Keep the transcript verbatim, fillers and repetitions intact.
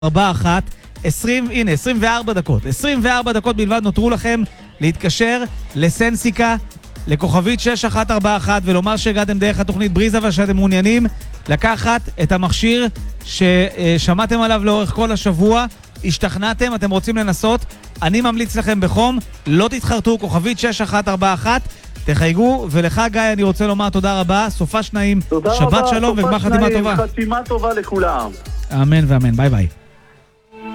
ארבע אחת, עשרים, הנה, עשרים וארבע דקות. עשרים וארבע דקות בלבד נותרו לכם להתקשר לסנסיקה, לכוכבית שש אחת ארבע אחת, ולומר שהגעתם דרך התוכנית בריזה ושאתם מעוניינים לקחת את המכשיר ששמעתם עליו לאורך כל השבוע, השתכנעתם, אתם רוצים לנסות, אני ממליץ לכם בחום, לא תתחרטו, כוכבית שש אחת ארבע אחת, תחייגו, ולך גיא אני רוצה לומר תודה רבה, סופה שניים, שבת שלום וגמר חתימה טובה. חתימה טובה לכולם. אמן ואמן, ביי ביי.